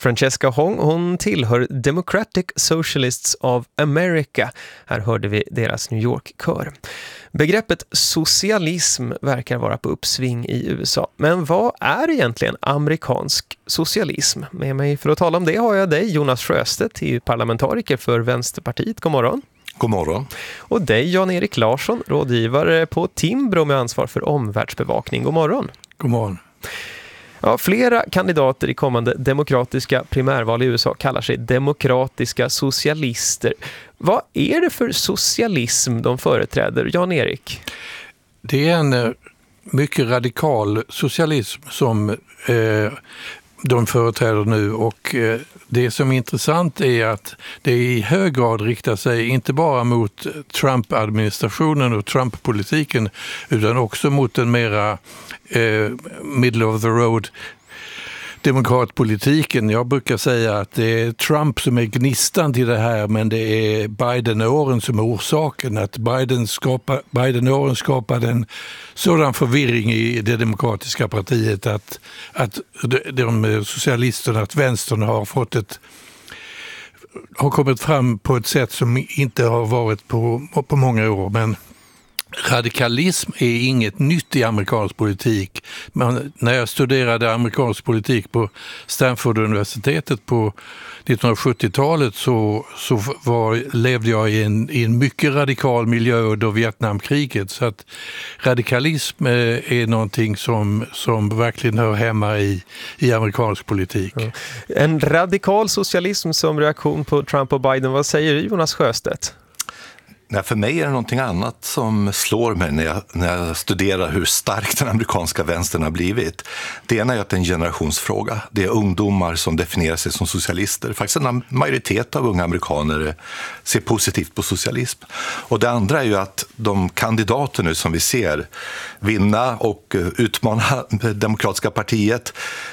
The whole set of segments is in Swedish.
Francesca Hong, hon tillhör Democratic Socialists of America. Här hörde vi deras New York-kör. Begreppet socialism verkar vara på uppsving i USA. Men vad är egentligen amerikansk socialism? Med mig för att tala om det har jag dig, Jonas Sjöstedt, EU-parlamentariker för Vänsterpartiet. God morgon. God morgon. Och dig, Jan-Erik Larsson, rådgivare på Timbro med ansvar för omvärldsbevakning. God morgon. God morgon. Ja, flera kandidater i kommande demokratiska primärval i USA kallar sig demokratiska socialister. Vad är det för socialism de företräder, Jan-Erik? Det är en mycket radikal socialism som de företräder nu, och det som är intressant är att det i hög grad riktar sig inte bara mot Trump-administrationen och Trump-politiken utan också mot den mera middle of the road demokratpolitiken. Jag brukar säga att det är Trump som är gnistan till det här, men det är Biden-åren som är orsaken. Att Biden-åren skapade en sådan förvirring i det demokratiska partiet att de socialisterna, att vänstern har kommit fram på ett sätt som inte har varit på många år. Men radikalism är inget nytt i amerikansk politik. Men när jag studerade amerikansk politik på Stanford-universitetet på 1970-talet så levde jag i en mycket radikal miljö under Vietnamkriget. Så att radikalism är någonting som verkligen hör hemma i amerikansk politik. Ja. En radikal socialism som reaktion på Trump och Biden. Vad säger du, Jonas Sjöstedt? Nej, för mig är det någonting annat som slår mig när jag studerar hur stark den amerikanska vänstern har blivit. Det ena är att det är en generationsfråga. Det är ungdomar som definierar sig som socialister. Faktiskt en majoritet av unga amerikaner ser positivt på socialism. Och det andra är ju att de kandidater nu som vi ser vinna och utmana det demokratiska partiet,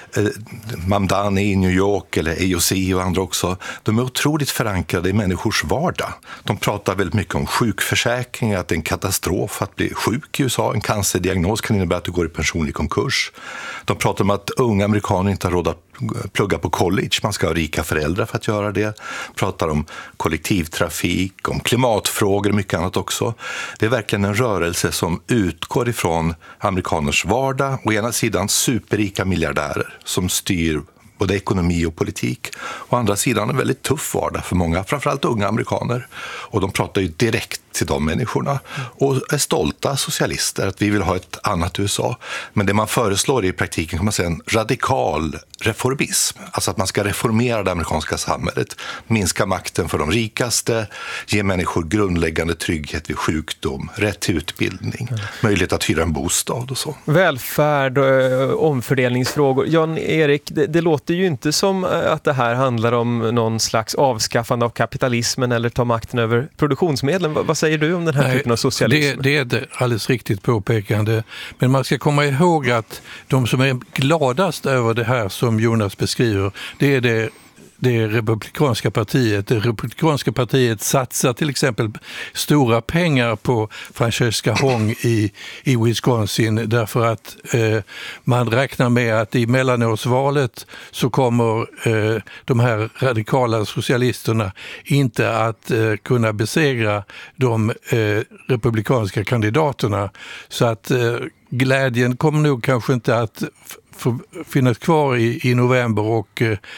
Mamdani i New York eller AOC och andra också, de är otroligt förankrade i människors vardag. De pratar väldigt mycket om sjukförsäkring, att det är en katastrof att bli sjuk i USA. En cancerdiagnos kan innebära att du går i personlig konkurs. De pratar om att unga amerikaner inte har råd att plugga på college. Man ska ha rika föräldrar för att göra det. Pratar om kollektivtrafik, om klimatfrågor och mycket annat också. Det är verkligen en rörelse som utgår ifrån amerikaners vardag. Å ena sidan superrika miljardärer som styr både ekonomi och politik. Å andra sidan en väldigt tuff vardag för många, framförallt unga amerikaner. Och de pratar ju direkt till de människorna och är stolta socialister att vi vill ha ett annat USA. Men det man föreslår i praktiken kan man säga en radikal reformism. Alltså att man ska reformera det amerikanska samhället, minska makten för de rikaste, ge människor grundläggande trygghet vid sjukdom, rätt till utbildning, möjlighet att hyra en bostad och så. Välfärd och omfördelningsfrågor. Jan-Erik, det låter ju inte som att det här handlar om någon slags avskaffande av kapitalismen eller ta makten över produktionsmedlen. Vad säger du om den här typen av socialism? Det är ett alldeles riktigt påpekande. Men man ska komma ihåg att de som är gladast över det här som Jonas beskriver, det är det republikanska partiet. Det republikanska partiet satsar till exempel stora pengar på Francesca Hong i Wisconsin därför att man räknar med att i mellanårsvalet så kommer de här radikala socialisterna inte att kunna besegra de republikanska kandidaterna. Så att glädjen kommer nog kanske inte att finnas kvar i november, och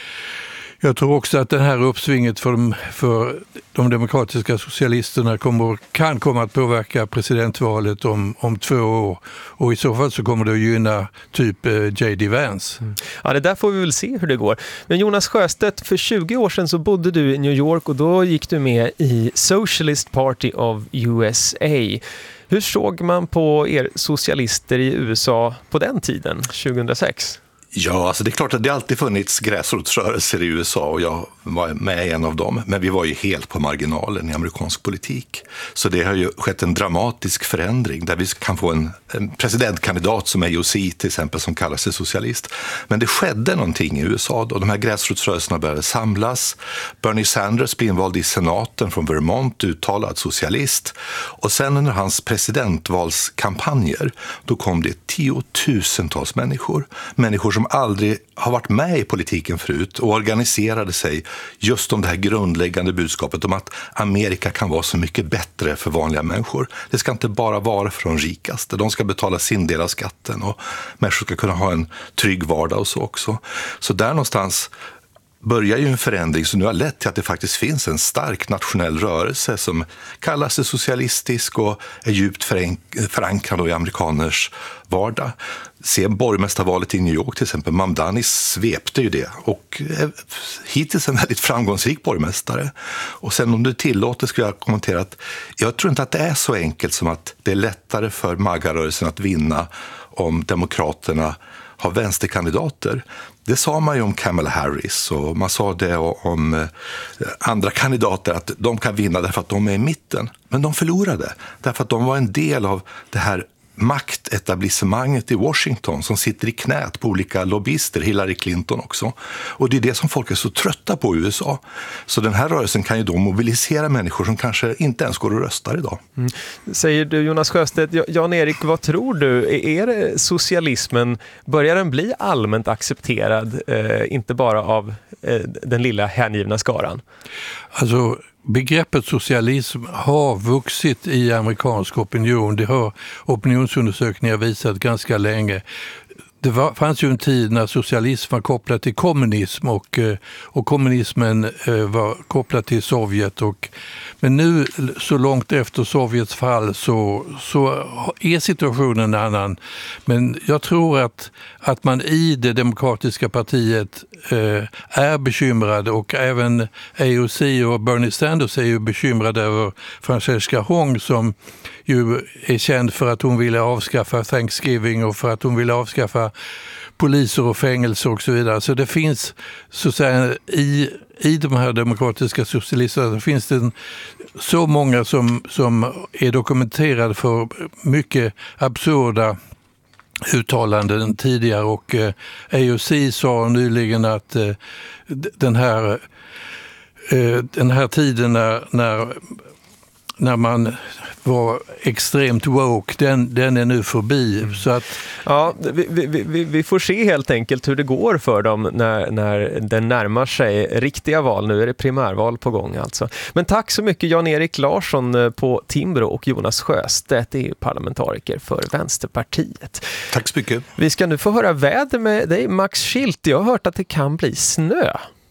jag tror också att det här uppsvinget för de demokratiska socialisterna kan komma att påverka presidentvalet om 2 år. Och i så fall så kommer det att gynna typ J.D. Vance. Ja, det där får vi väl se hur det går. Men Jonas Sjöstedt, för 20 år sedan så bodde du i New York och då gick du med i Socialist Party of USA. Hur såg man på er socialister i USA på den tiden, 2006? Ja, alltså det är klart att det alltid funnits gräsrotsrörelser i USA och jag var med i en av dem. Men vi var ju helt på marginalen i amerikansk politik. Så det har ju skett en dramatisk förändring där vi kan få en presidentkandidat som AOC till exempel som kallar sig socialist. Men det skedde någonting i USA då. De här gräsrotsrörelserna började samlas. Bernie Sanders blev invald i senaten från Vermont, uttalad socialist. Och sen under hans presidentvalskampanjer då kom det tiotusentals människor som som aldrig har varit med i politiken förut och organiserade sig just om det här grundläggande budskapet om att Amerika kan vara så mycket bättre för vanliga människor. Det ska inte bara vara för de rikaste. De ska betala sin del av skatten och människor ska kunna ha en trygg vardag och så också. Så där någonstans börjar ju en förändring som nu har lett till att det faktiskt finns en stark nationell rörelse som kallar sig socialistisk och är djupt förankrad i amerikaners vardag. Se borgmästarvalet i New York till exempel, Mamdani svepte ju det och är hittills en väldigt framgångsrik borgmästare. Och sen om du tillåter skulle jag kommentera att jag tror inte att det är så enkelt som att det är lättare för MAGA-rörelsen att vinna om demokraterna har vänsterkandidater. Det sa man ju om Kamala Harris och man sa det om andra kandidater att de kan vinna därför att de är i mitten. Men de förlorade därför att de var en del av det här maktetablissemanget i Washington som sitter i knät på olika lobbyister, Hillary Clinton också. Och det är det som folk är så trötta på i USA. Så den här rörelsen kan ju då mobilisera människor som kanske inte ens går och röstar idag. Säger du Jonas Sjöstedt, Jan-Erik, vad tror du? Är det socialismen, börjar den bli allmänt accepterad, inte bara av den lilla hängivna skaran? Alltså begreppet socialism har vuxit i amerikansk opinion. Det har opinionsundersökningar visat ganska länge. Det fanns ju en tid när socialism var kopplat till kommunism och kommunismen var kopplat till Sovjet. Men nu så långt efter Sovjets fall så är situationen en annan. Men jag tror att man i det demokratiska partiet är bekymrad och även AOC och Bernie Sanders är ju bekymrade över Francesca Hong som ju är känd för att hon ville avskaffa Thanksgiving och för att hon ville avskaffa poliser och fängelser och så vidare. Så det finns så att säga i de här demokratiska socialisterna finns det så många som är dokumenterade för mycket absurda uttalanden tidigare och AOC sa nyligen att den här tiden när man var extremt woke, den är nu förbi. Så att ja, vi får se helt enkelt hur det går för dem när den närmar sig riktiga val. Nu är det primärval på gång alltså. Men tack så mycket Jan-Erik Larsson på Timbro och Jonas Sjöstedt, EU-parlamentariker för Vänsterpartiet. Tack så mycket. Vi ska nu få höra väder med dig, Max Schilt. Jag har hört att det kan bli snö.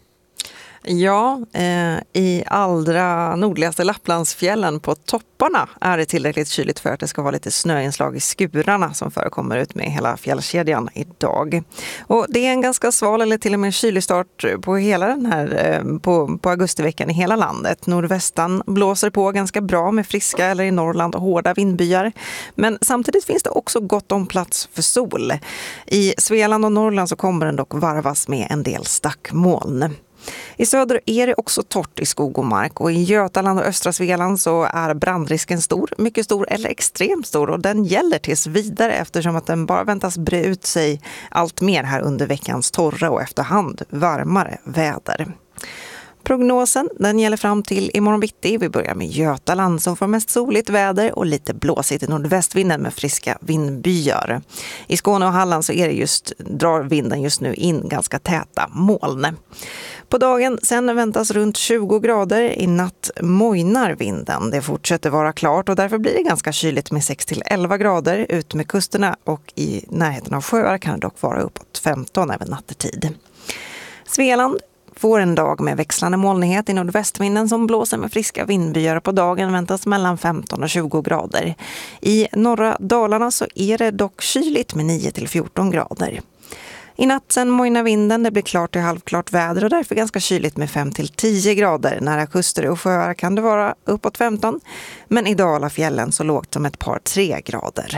Ja, i allra nordligaste Lapplandsfjällen på topparna är det tillräckligt kyligt för att det ska vara lite snöinslag i skurarna som förekommer ut med hela fjällkedjan idag. Och det är en ganska sval eller till och med kylig start på hela den här på augustiveckan i hela landet. Nordvästan blåser på ganska bra med friska eller i Norrland hårda vindbyar. Men samtidigt finns det också gott om plats för sol. I Svealand och Norrland så kommer den dock varvas med en del stackmoln. I söder är det också torrt i skog och mark och i Götaland och östra Svealand så är brandrisken stor, mycket stor eller extremt stor och den gäller tills vidare eftersom att den bara väntas bre ut sig allt mer här under veckans torra och efterhand varmare väder. Prognosen den gäller fram till imorgon bitti. Vi börjar med Götaland som får mest soligt väder och lite blåsigt i nordvästvinden med friska vindbyar. I Skåne och Halland så är det drar vinden just nu in ganska täta moln. På dagen sen väntas runt 20 grader. I natt mojnar vinden. Det fortsätter vara klart och därför blir det ganska kyligt med 6-11 grader ut med kusterna och i närheten av sjöar kan det dock vara uppåt 15 även nattetid. Svealand får en dag med växlande molnighet i nordvästvinden som blåser med friska vindbyar. På dagen väntas mellan 15 och 20 grader. I norra Dalarna så är det dock kyligt med 9-14 grader. I natt sen mojnar vinden, det blir klart till halvklart väder och därför ganska kyligt med 5-10 grader. Nära kuster och sjöar kan det vara uppåt 15, men i Dalafjällen så lågt som ett par 3 grader.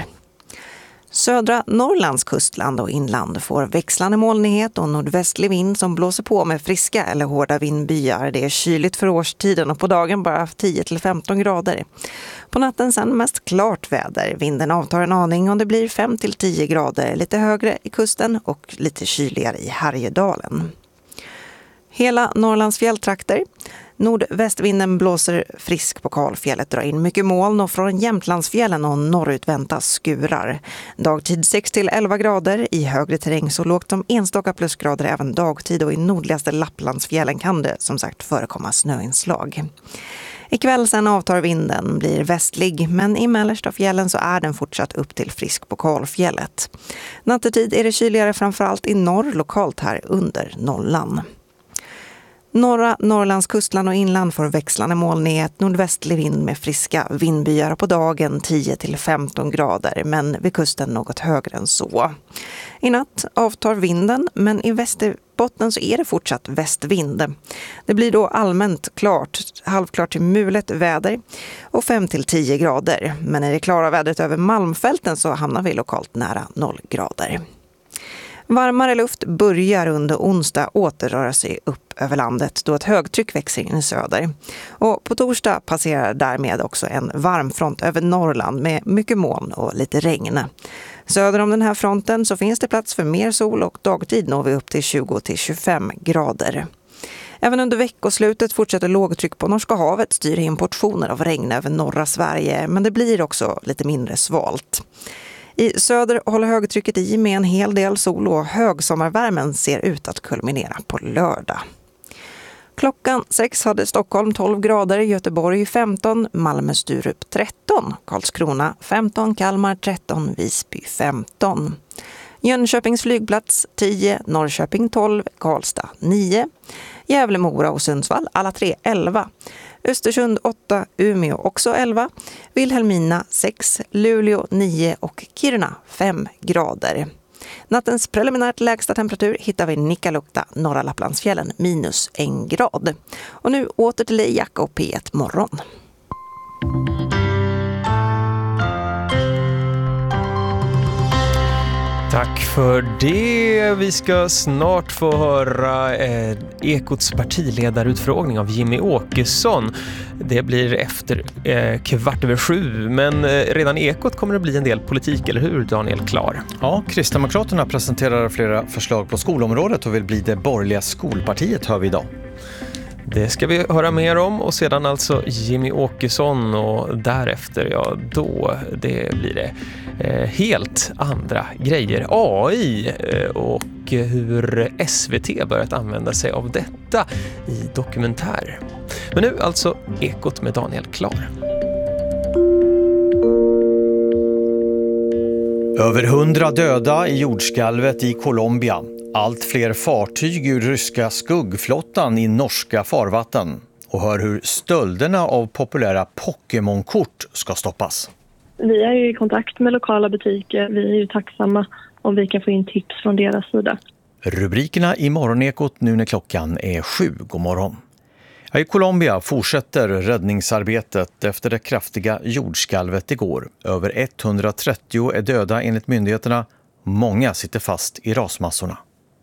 Södra Norrlands kustland och inland får växlande molnighet och nordvästlig vind som blåser på med friska eller hårda vindbyar. Det är kyligt för årstiden och på dagen bara 10-15 grader. På natten sen mest klart väder. Vinden avtar en aning och det blir 5-10 grader, lite högre i kusten och lite kyligare i Härjedalen. Hela Norrlands fjälltrakter. Nordvästvinden blåser frisk på kalfjället, drar in mycket moln och från Jämtlandsfjällen och norrut väntas skurar. Dagtid 6-11 grader, i högre terräng så lågt som enstaka plusgrader även dagtid och i nordligaste Lapplandsfjällen kan det som sagt förekomma snöinslag. Ikväll sen avtar vinden, blir västlig, men i mellersta fjällen så är den fortsatt upp till frisk på kalfjället. Nattetid är det kyligare framförallt i norr, lokalt här under nollan. Norra Norrlands kustland och inland får växlande molnighet, nordvästlig vind med friska vindbyar på dagen 10-15 grader, men vid kusten något högre än så. I natt avtar vinden, men i Västerbotten så är det fortsatt västvind. Det blir då allmänt klart, halvklart till mulet väder och 5-10 grader. Men i det klara vädret över Malmfälten så hamnar vi lokalt nära 0 grader. Varmare luft börjar under onsdag återröra sig upp över landet då ett högtryck växer in i söder. Och på torsdag passerar därmed också en varmfront över Norrland med mycket moln och lite regn. Söder om den här fronten så finns det plats för mer sol och dagtid når vi upp till 20-25 grader. Även under veckoslutet fortsätter lågtryck på Norska havet styra in portioner av regn över norra Sverige, men det blir också lite mindre svalt. I söder håller högtrycket i med en hel del sol och högsommarvärmen ser ut att kulminera på lördag. Klockan 6 hade Stockholm 12 grader, Göteborg 15, Malmö Sturup 13, Karlskrona 15, Kalmar 13, Visby 15. Jönköpings flygplats 10, Norrköping 12, Karlstad 9, Gävle, Mora och Sundsvall alla 3 11. Östersund 8, Umeå också 11, Vilhelmina 6, Luleå 9 och Kiruna 5 grader. Nattens preliminärt lägsta temperatur hittar vi i Nikkaluokta, norra Lapplandsfjällen, -1 grad. Och nu åter till dig, Jack och P1 Morgon. Tack för det. Vi ska snart få höra Ekots partiledarutfrågning av Jimmy Åkesson. Det blir efter 6:15, men redan i Ekot kommer det bli en del politik, eller hur Daniel Klar? Ja, Kristdemokraterna presenterar flera förslag på skolområdet och vill bli det borgerliga skolpartiet, hör vi idag. Det ska vi höra mer om, och sedan alltså Jimmy Åkesson, och därefter, ja då det blir det helt andra grejer. AI och hur SVT börjat använda sig av detta i dokumentär. Men nu alltså Ekot med Daniel Klar. Över 100 döda i jordskalvet i Colombia. Allt fler fartyg ur ryska skuggflottan i norska farvatten. Och hör hur stölderna av populära Pokémon-kort ska stoppas. Vi är ju i kontakt med lokala butiker. Vi är ju tacksamma om vi kan få in tips från deras sida. Rubrikerna i Morgonekot nu när klockan är 7. God morgon. I Colombia fortsätter räddningsarbetet efter det kraftiga jordskalvet igår. Över 130 är döda enligt myndigheterna. Många sitter fast i rasmassorna.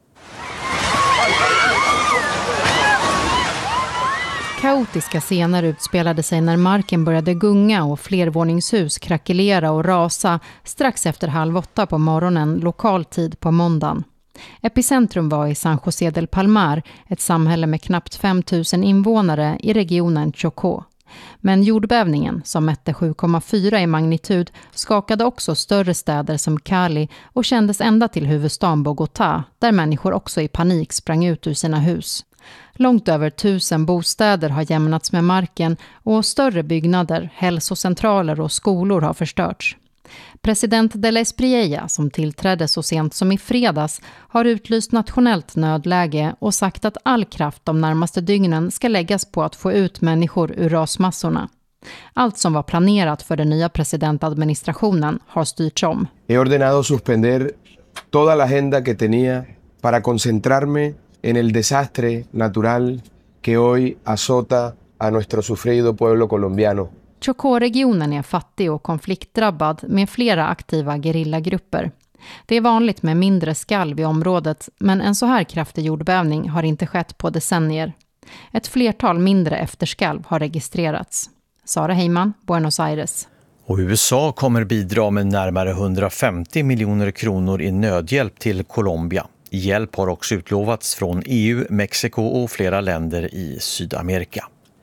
Kaotiska scener utspelade sig när marken började gunga och flervåningshus krackelera och rasa strax efter 7:30 på morgonen lokal tid på måndagen. Epicentrum var i San José del Palmar, ett samhälle med knappt 5 000 invånare i regionen Chocó. Men jordbävningen, som mätte 7,4 i magnitud, skakade också större städer som Cali och kändes ända till huvudstaden Bogotá, där människor också i panik sprang ut ur sina hus. Långt över 1000 bostäder har jämnats med marken och större byggnader, hälsocentraler och skolor har förstörts. President de la Espriella, som tillträdde så sent som i fredags, har utlyst nationellt nödläge och sagt att all kraft de närmaste dygnen ska läggas på att få ut människor ur rasmassorna. Allt som var planerat för den nya presidentadministrationen har styrts om. He ordenado suspender toda la agenda que tenía para concentrarme en el desastre natural que hoy azota a nuestro sufrido pueblo colombiano. Chocó-regionen är fattig och konfliktdrabbad med flera aktiva gerillagrupper. Det är vanligt med mindre skalv i området, men en så här kraftig jordbävning har inte skett på decennier. Ett flertal mindre efterskalv har registrerats. Sara Heyman, Buenos Aires. Och USA kommer bidra med närmare 150 miljoner kronor i nödhjälp till Colombia. Hjälp har också utlovats från EU, Mexiko och flera länder i Sydamerika.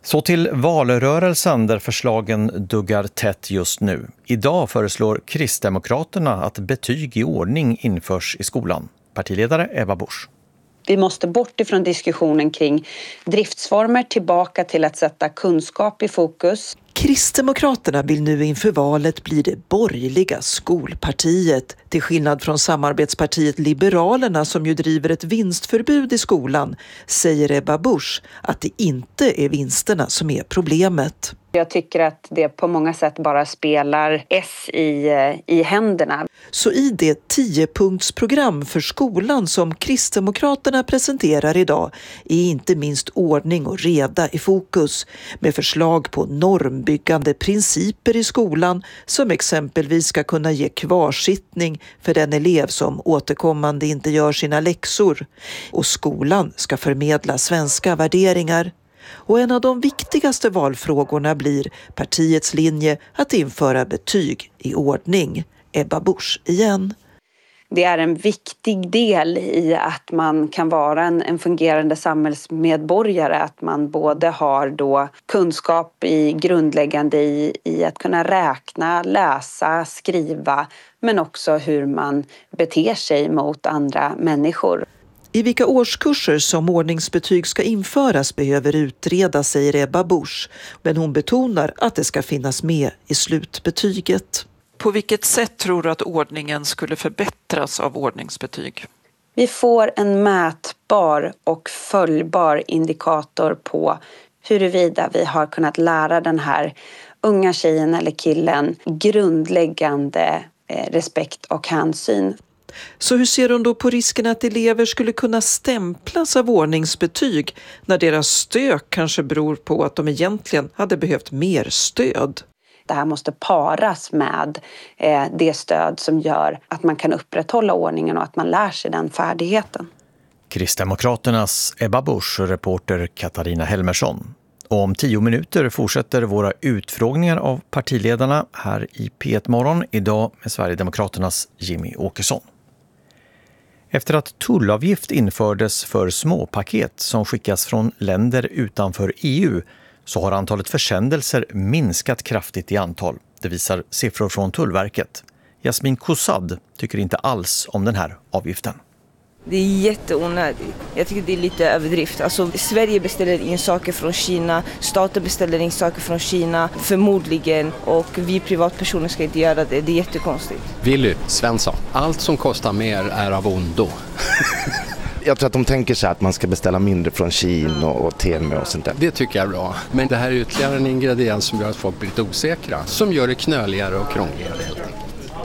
Så till valrörelsen där förslagen duggar tätt just nu. Idag föreslår Kristdemokraterna att betyg i ordning införs i skolan. Partiledare Ebba Busch. Vi måste bort ifrån diskussionen kring driftsformer tillbaka till att sätta kunskap i fokus. Kristdemokraterna vill nu inför valet bli det borgerliga skolpartiet. Till skillnad från samarbetspartiet Liberalerna som ju driver ett vinstförbud i skolan, säger Ebba Busch att det inte är vinsterna som är problemet. Jag tycker att det på många sätt bara spelar S i händerna. Så i det 10-punktsprogram för skolan som Kristdemokraterna presenterar idag är inte minst ordning och reda i fokus, med förslag på normbyggande principer i skolan som exempelvis ska kunna ge kvarsittning för den elev som återkommande inte gör sina läxor. Och skolan ska förmedla svenska värderingar. Och en av de viktigaste valfrågorna blir partiets linje att införa betyg i ordning. Ebba Busch igen. Det är en viktig del i att man kan vara en fungerande samhällsmedborgare. Att man både har då kunskap i grundläggande i att kunna räkna, läsa, skriva, men också hur man beter sig mot andra människor. I vilka årskurser som ordningsbetyg ska införas behöver utredas, säger Ebba Busch, men hon betonar att det ska finnas med i slutbetyget. På vilket sätt tror du att ordningen skulle förbättras av ordningsbetyg? Vi får en mätbar och följbar indikator på huruvida vi har kunnat lära den här unga tjejen eller killen grundläggande respekt och hänsyn. Så hur ser hon då på risken att elever skulle kunna stämplas av ordningsbetyg när deras stök kanske beror på att de egentligen hade behövt mer stöd? Det här måste paras med det stöd som gör att man kan upprätthålla ordningen och att man lär sig den färdigheten. Kristdemokraternas Ebba Busch och reporter Katarina Helmersson. Och om 10 minuter fortsätter våra utfrågningar av partiledarna här i P1 Morgon, idag med Sverigedemokraternas Jimmy Åkesson. Efter att tullavgift infördes för småpaket som skickas från länder utanför EU så har antalet försändelser minskat kraftigt i antal. Det visar siffror från Tullverket. Jasmin Kosad tycker inte alls om den här avgiften. Det är jätteonödigt. Jag tycker det är lite överdrift. Alltså, Sverige beställer in saker från Kina, staten beställer in saker från Kina, förmodligen. Och vi privatpersoner ska inte göra det. Det är jättekonstigt. Willy Svensson, allt som kostar mer är av ondo. Jag tror att de tänker sig att man ska beställa mindre från Kina och Temu och sånt där. Det tycker jag är bra. Men det här är ytterligare en ingrediens som gör att folk blir lite osäkra. Som gör det knöligare och krångligare helt enkelt.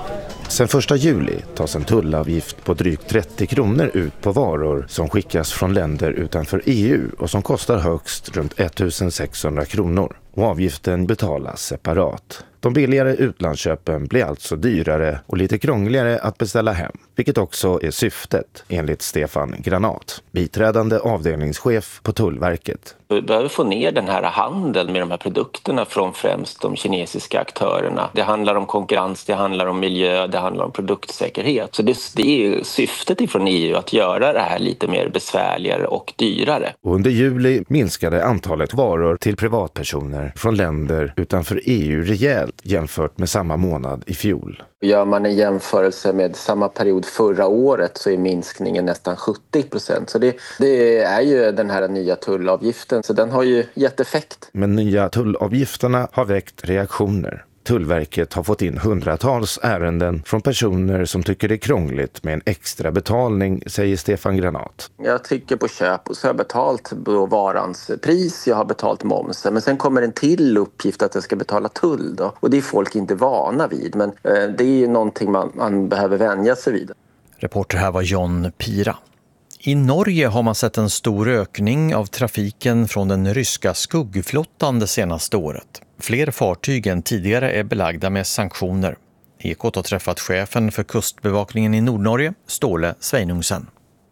Sen 1 juli tas en tullavgift på drygt 30 kronor ut på varor som skickas från länder utanför EU och som kostar högst runt 1600 kronor. Och avgiften betalas separat. De billigare utlandsköpen blir alltså dyrare och lite krångligare att beställa hem, vilket också är syftet enligt Stefan Granat, biträdande avdelningschef på Tullverket. Vi behöver få ner den här handeln med de här produkterna från främst de kinesiska aktörerna. Det handlar om konkurrens, det handlar om miljö, det handlar om produktsäkerhet. Så det är ju syftet ifrån EU att göra det här lite mer besvärligare och dyrare. Och under juli minskade antalet varor till privatpersoner från länder utanför EU rejält jämfört med samma månad i fjol. Gör man en jämförelse med samma period förra året så är minskningen nästan 70%. Så det är ju den här nya tullavgiften, så den har ju gett effekt. Men nya tullavgifterna har väckt reaktioner. Tullverket har fått in hundratals ärenden från personer som tycker det är krångligt med en extra betalning, säger Stefan Granat. Jag trycker på köp och så har jag betalt varans pris, jag har betalt momsen. Men sen kommer en till uppgift att jag ska betala tull då. Och det är folk inte vana vid, men det är ju någonting man behöver vänja sig vid. Reporter här var John Pira. I Norge har man sett en stor ökning av trafiken från den ryska skuggflottan det senaste året. Fler fartyg än tidigare är belagda med sanktioner. Ekot har träffat chefen för kustbevakningen i Nordnorge, Ståle Sveinungsen.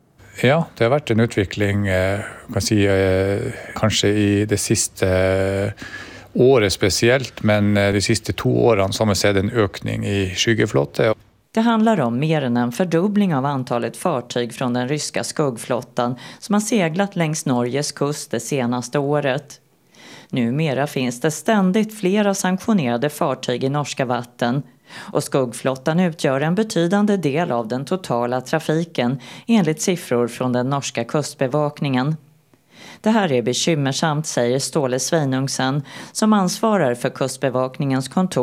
Ja, det har varit en utveckling, kan säga, kanske i det sista året speciellt, men de sista 2 åren så har man sett en ökning i skyggeflottan. Det handlar om mer än en fördubbling av antalet fartyg från den ryska skuggflottan som har seglat längs Norges kust det senaste året. Numera finns det ständigt flera sanktionerade fartyg i norska vatten och skuggflottan utgör en betydande del av den totala trafiken enligt siffror från den norska kustbevakningen. Det här är bekymmersamt, säger Ståle Sveinungsen som ansvarar för kustbevakningens kontor